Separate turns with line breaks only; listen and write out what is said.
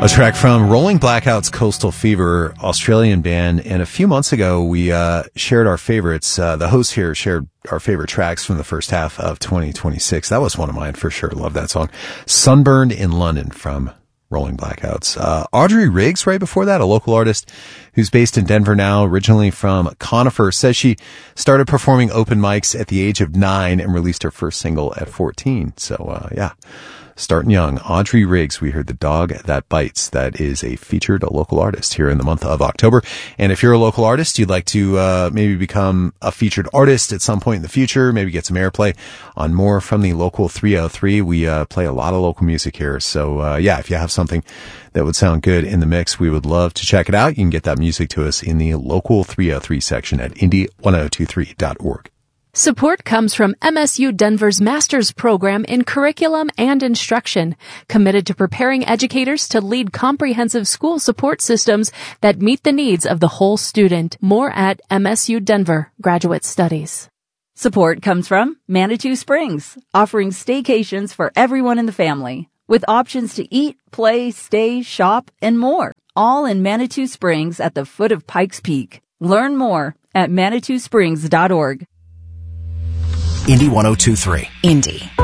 A track from Rolling Blackouts' Coastal Fever, Australian band, and a few months ago we shared our favorites. The host here shared our favorite tracks from the first half of 2026. That was one of mine for sure. Love that song. Sunburned in London from Rolling Blackouts. Audrey Riggs right before that, a local artist who's based in Denver now, originally from Conifer, says she started performing open mics at the age of 9 and released her first single at 14. So, yeah. Starting young. Audrey Riggs, we heard The Dog That Bites. That is a featured local artist here in the month of October. And if you're a local artist, you'd like to maybe become a featured artist at some point in the future, maybe get some airplay on more from the Local 303. We play a lot of local music here. So, yeah, if you have something that would sound good in the mix, we would love to check it out. You can get that music to us in the Local 303 section at indie1023.org.
Support comes from MSU Denver's Master's Program in Curriculum and Instruction, committed to preparing educators to lead comprehensive school support systems that meet the needs of the whole student. More at MSU Denver Graduate Studies.
Support comes from Manitou Springs, offering staycations for everyone in the family, with options to eat, play, stay, shop, and more, all in Manitou Springs at the foot of Pikes Peak. Learn more at ManitouSprings.org.
Indie 1023.
Indie.